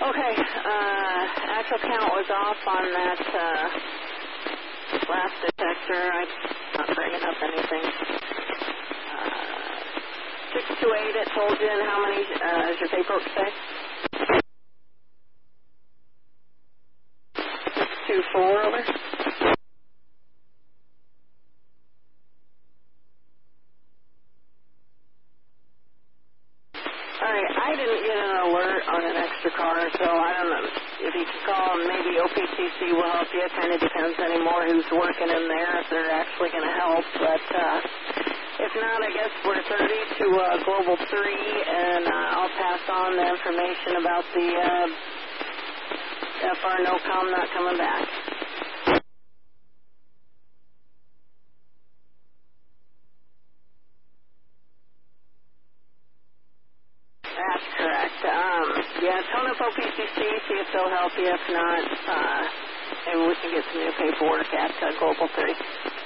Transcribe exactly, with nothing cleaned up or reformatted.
Okay, uh, actual count was off on that uh, last detector. I'm not bringing up anything. Uh, six two eight, it told you, and how many uh, does your paperwork say? six two four, over. Alright, I didn't get an alert on an extra car, so I don't know if you can call, maybe O P C C will help you. It kind of depends anymore who's working in there, if they're actually going to help. But uh, if not, I guess we're thirty to uh, Global three, and uh, I'll pass on the information about the uh, F R NOCOM not coming back. That's correct. Um, yeah, phone up O P C C, see if they'll help you. If not, uh, maybe we can get some new paperwork at uh, Global three.